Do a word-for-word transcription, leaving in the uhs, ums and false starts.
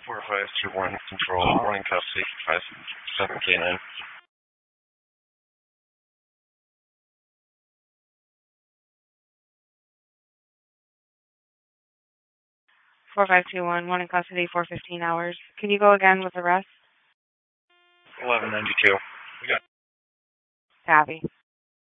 four five two one control, morning custody, five seven K nine. four five two one, one in custody for fifteen hours. Can you go again with the rest? eleven ninety-two. We got. Copy.